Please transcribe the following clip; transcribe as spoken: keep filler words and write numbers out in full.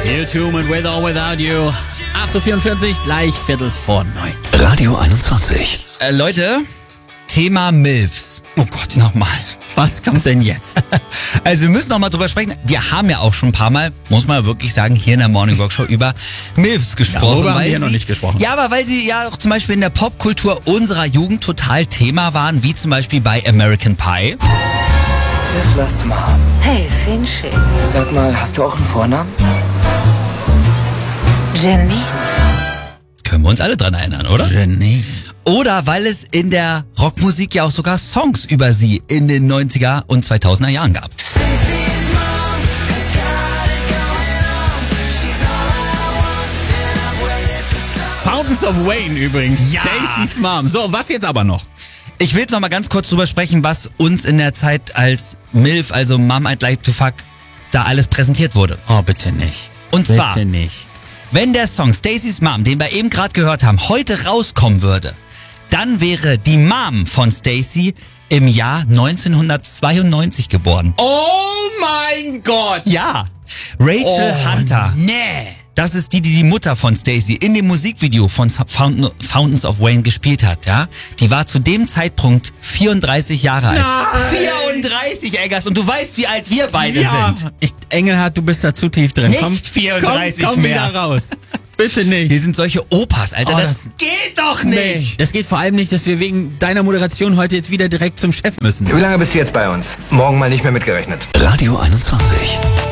YouTube und With or Without You. acht Uhr vierundvierzig, gleich Viertel vor neun. Radio einundzwanzig. Äh, Leute, Thema Milfs. Oh Gott, nochmal. Was kommt denn jetzt? Also wir müssen noch mal drüber sprechen. Wir haben ja auch schon ein paar Mal, muss man wirklich sagen, hier in der Morning Walk Show über Milfs gesprochen. Darüber haben wir ja sie, noch nicht gesprochen. Ja, aber weil sie ja auch zum Beispiel in der Popkultur unserer Jugend total Thema waren, wie zum Beispiel bei American Pie. Stiflers Mom. Hey, Finchi. Sag mal, hast du auch einen Vornamen? Jenny. Können wir uns alle dran erinnern, oder? Genie. Oder weil es in der Rockmusik ja auch sogar Songs über sie in den neunziger und zweitausender Jahren gab. Fountains of Wayne übrigens. Ja. Stacey's Mom. So, was jetzt aber noch? Ich will jetzt noch mal ganz kurz drüber sprechen, was uns in der Zeit als MILF, also Mom I'd Like to Fuck, da alles präsentiert wurde. Oh, bitte nicht. Und Bitte zwar, nicht. wenn der Song Stacey's Mom, den wir eben gerade gehört haben, heute rauskommen würde, dann wäre die Mom von Stacey im Jahr neunzehnhundertzweiundneunzig geboren. Oh mein Gott. Ja, Rachel Oh, Hunter. Nee. Das ist die, die die Mutter von Stacey in dem Musikvideo von Fountain, Fountains of Wayne gespielt hat, ja? Die war zu dem Zeitpunkt vierunddreißig Jahre alt. Nein. vierunddreißig, Eggers. Und du weißt, wie alt wir beide Ja. sind. Ich, Engelhardt, du bist da zu tief drin. Nicht komm, vierunddreißig komm, komm mehr. wieder raus. Bitte nicht. Wir sind solche Opas, Alter. Oh, das, das- geht doch Nee, nicht. das geht vor allem nicht, dass wir wegen deiner Moderation heute jetzt wieder direkt zum Chef müssen. Wie lange bist du jetzt bei uns? Morgen mal nicht mehr mitgerechnet. Radio einundzwanzig.